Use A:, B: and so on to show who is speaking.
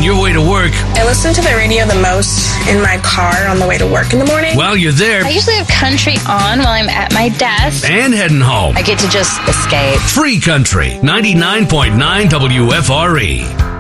A: on your way to work.
B: I listen to the radio the most in my car on the way to work in the morning.
A: While you're there.
C: I usually have country on while I'm at my desk.
A: And heading home.
C: I get to just escape.
A: Free Country, 99.9 WFRE.